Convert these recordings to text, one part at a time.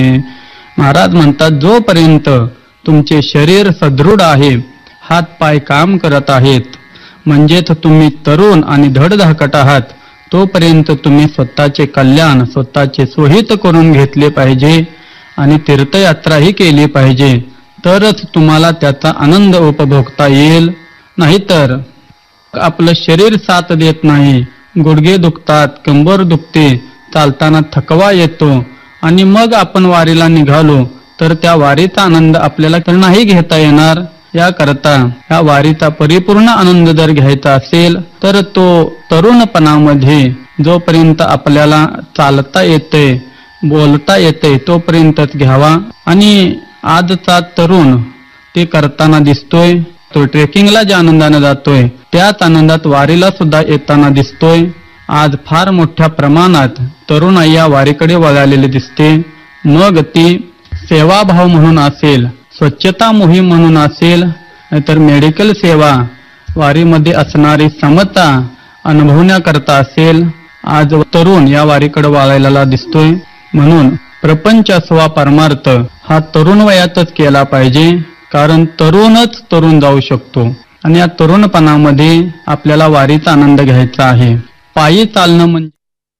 महाराज म्हणतात, जोपर्यंत तुमचे शरीर सदृढ आहे, हात पाय काम करत आहेत, म्हणजेच तुम्ही तरुण आणि धडधाकट आहात, तोपर्यंत तुम्ही स्वतःचे कल्याण, स्वतःचे सोहित करून घेतले पाहिजे आणि तीर्थयात्राही केली पाहिजे. तरच तुम्हाला त्याचा आनंद उपभोगता येईल. नाहीतर आपलं शरीर साथ देत नाही, गुडघे दुखतात, कंबर दुखते, चालताना थकवा येतो आणि मग आपण वारीला निघालो तर त्या वारीचा आनंद आपल्याला तर नाही घेता येणार. याकरता या वारीचा परिपूर्ण आनंद जर घ्यायचा असेल तर तो तरुणपणामध्ये जोपर्यंत आपल्याला चालता येते, बोलता येते, तोपर्यंतच घ्यावा. आणि आजचा तरुण ते करताना दिसतोय, तो ट्रेकिंगला ज्या आनंदाने जातोय त्याच आनंदात वारीला सुद्धा येताना दिसतोय. आज फार मोठ्या प्रमाणात तरुणाई या वारीकडे वळालेले दिसते. मग ती सेवाभाव म्हणून असेल, स्वच्छता मोहीम म्हणून असेल, नाहीतर मेडिकल सेवा, वारीमध्ये असणारी समता अनुभवण्याकरता असेल, आज तरुण या वारीकडे वळायला दिसतोय. म्हणून प्रपंच अथवा परमार्थ हा तरुण वयातच केला पाहिजे, कारण तरुणच तरुण जाऊ शकतो आणि या तरुणपणामध्ये आपल्याला वारीचा आनंद घ्यायचा आहे. पायी चालणं म्हणजे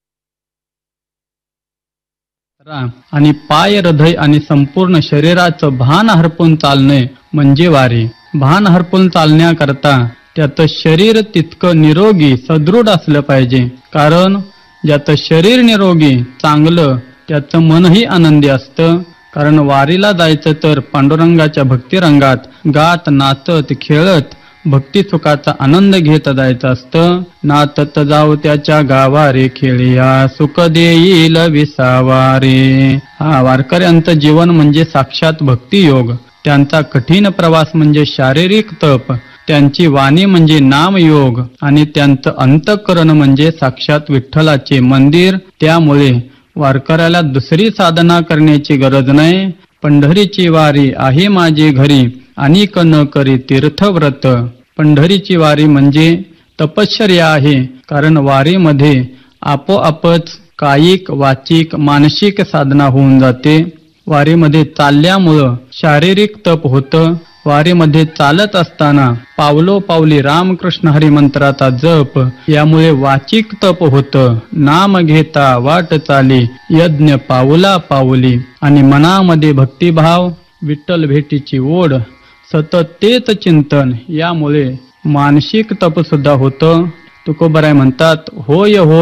आणि पाय, हृदय आणि संपूर्ण शरीराचं भान हरपून चालणे म्हणजे वारी. भान हरपून चालण्याकरता त्याचं शरीर तितकं निरोगी सदृढ असलं पाहिजे, कारण ज्याचं शरीर निरोगी चांगलं त्याचं मनही आनंदी असतं. कारण वारीला जायचं तर पांडुरंगाच्या भक्तिरंगात गात नाचत खेळत भक्ती सुखाचा आनंद घेत जायचं असतं. नाचत जाऊ त्याच्या गावा रे खेळिया, सुख देईल विसावा रे. हा वारकऱ्यांचं जीवन म्हणजे साक्षात भक्तियोग, त्यांचा कठीण प्रवास म्हणजे शारीरिक तप, त्यांची वाणी म्हणजे नामयोग आणि त्यांचं अंतःकरण म्हणजे साक्षात विठ्ठलाचे मंदिर. त्यामुळे वारकऱ्याला दुसरी साधना करण्याची गरज नाही. पंढरीची वारी आहे माझी घरी, अनिक न करी तीर्थव्रत. पंढरीची वारी म्हणजे तपश्चर्या आहे, कारण वारीमध्ये आपोआपच कायिक, वाचिक, मानसिक साधना होऊन जाते. वारीमध्ये चालल्यामुळं शारीरिक तप होतं. वारीमध्ये चालत असताना पावलोपावली रामकृष्ण हरी मंत्राचा जप, यामुळे वाचिक तप होतं. नाम घेता वाट चाली, यज्ञ पाऊला पाऊली. आणि मनामध्ये भक्तिभाव, विठ्ठल भेटीची ओढ, सतत तेच चिंतन, यामुळे मानसिक तप सुद्धा होतं. तुकोबाराय म्हणतात, होय होय